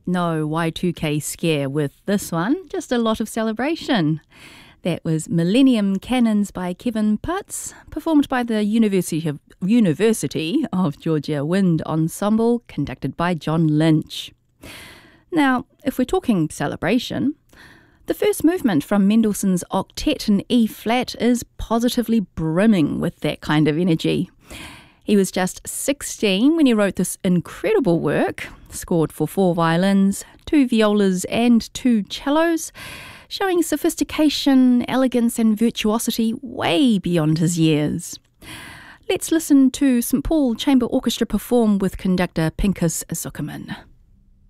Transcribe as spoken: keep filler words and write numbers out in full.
No Y two K scare with this one, just a lot of celebration. That was Millennium Cannons by Kevin Putz, performed by the University of, University of Georgia Wind Ensemble, conducted by John Lynch. Now, if we're talking celebration, the first movement from Mendelssohn's Octet in E-flat is positively brimming with that kind of energy. He was just sixteen when he wrote this incredible work, scored for four violins, two violas and two cellos, showing sophistication, elegance and virtuosity way beyond his years. Let's listen to Saint Paul Chamber Orchestra perform with conductor Pinchas Zukerman.